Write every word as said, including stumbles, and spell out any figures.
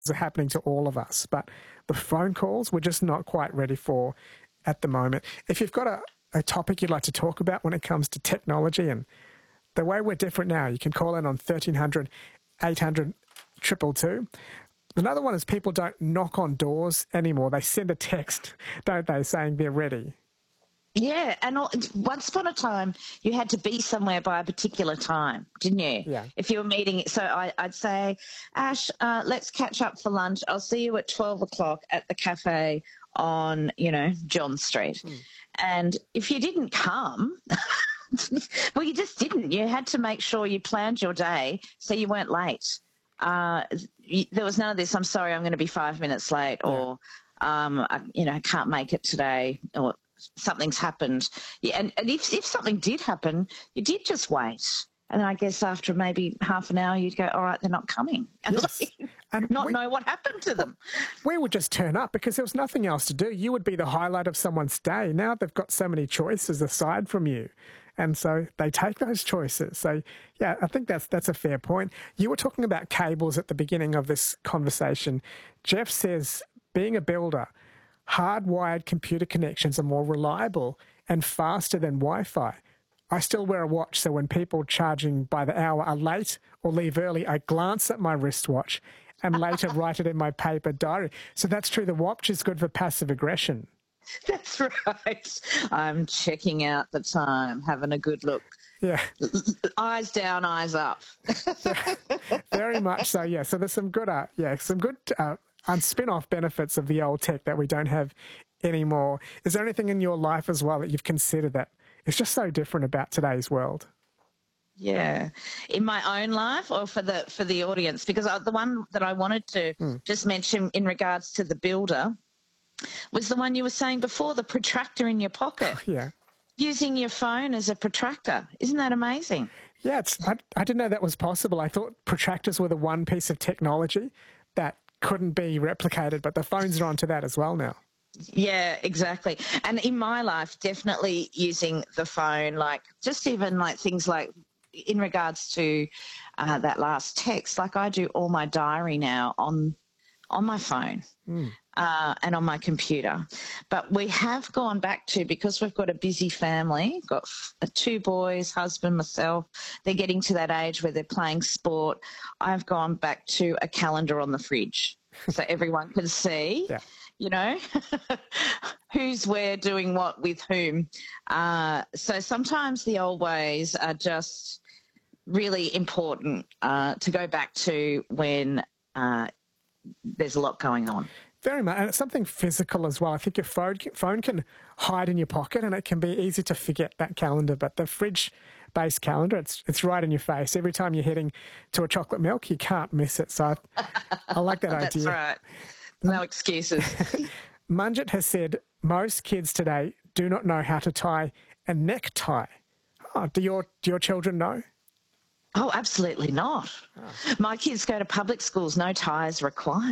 are happening to all of us, but the phone calls we're just not quite ready for at the moment. If you've got a, a topic you'd like to talk about when it comes to technology and the way we're different now, you can call in on thirteen hundred, eight hundred, two two two. Another one is people don't knock on doors anymore. They send a text, don't they, saying they're ready. Yeah, and all, once upon a time, you had to be somewhere by a particular time, didn't you? Yeah. If you were meeting, so I, I'd say, Ash, uh, let's catch up for lunch. I'll see you at twelve o'clock at the cafe on, you know, John Street. Mm. And if you didn't come, well, you just didn't. You had to make sure you planned your day so you weren't late. Uh, there was none of this, I'm sorry, I'm going to be five minutes late, yeah. or, um, I, you know, I can't make it today, or something's happened. Yeah, and, and if, if something did happen, you did just wait. And I guess after maybe half an hour, you'd go, all right, they're not coming. And, yes. like, and not we, know what happened to them. We would just turn up because there was nothing else to do. You would be the highlight of someone's day. Now they've got so many choices aside from you. And so they take those choices. So, yeah, I think that's that's a fair point. You were talking about cables at the beginning of this conversation. Jeff says, being a builder, hardwired computer connections are more reliable and faster than Wi-Fi. I still wear a watch, so when people charging by the hour are late or leave early, I glance at my wristwatch and later write it in my paper diary. So that's true. The watch is good for passive aggression. That's right. I'm checking out the time, having a good look. Yeah. Eyes down, eyes up. Yeah, very much so, yeah. So there's some good, uh, yeah, some good uh, spin-off benefits of the old tech that we don't have anymore. Is there anything in your life as well that you've considered that is just so different about today's world? Yeah, in my own life or for the for the audience? Because I, the one that I wanted to mm. just mention in regards to the builder was the one you were saying before, the protractor in your pocket. Yeah. Using your phone as a protractor. Isn't that amazing? Yeah, it's, I, I didn't know that was possible. I thought protractors were the one piece of technology that couldn't be replicated, but the phones are onto that as well now. Yeah, exactly. And in my life, definitely using the phone, like just even like things like in regards to uh, that last text, like I do all my diary now on on my phone. Mm. Uh, and on my computer. But we have gone back to, because we've got a busy family, got two boys, husband, myself, they're getting to that age where they're playing sport. I've gone back to a calendar on the fridge so everyone can see, yeah. you know, who's where doing what with whom. Uh, so sometimes the old ways are just really important uh, to go back to when uh, there's a lot going on. Very much, and it's something physical as well. I think your phone phone can hide in your pocket, and it can be easy to forget that calendar. But the fridge-based calendar, it's it's right in your face. Every time you're heading to a chocolate milk, you can't miss it. So I, I like that That's idea. That's right. No excuses. Manjit has said most kids today do not know how to tie a necktie. Oh, do your do your children know? Oh, absolutely not. Oh. My kids go to public schools, no ties required.